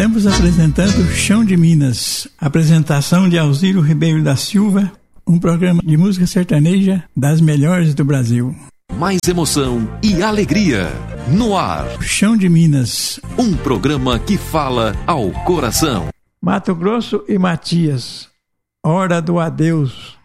Estamos apresentando Chão de Minas, apresentação de Alziro Ribeiro da Silva, um programa de música sertaneja das melhores do Brasil. Mais emoção e alegria no ar. Chão de Minas, um programa que fala ao coração. Mato Grosso e Matias, hora do adeus.